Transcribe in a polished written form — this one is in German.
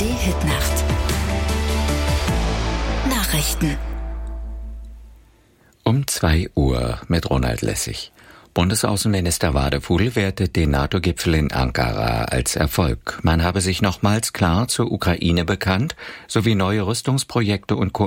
ARD-Hitnacht. Nachrichten. Um 2 Uhr mit Ronald Lessig. Bundesaußenminister Wadefuhl wertet den NATO-Gipfel in Ankara als Erfolg. Man habe sich nochmals klar zur Ukraine bekannt, sowie neue Rüstungsprojekte und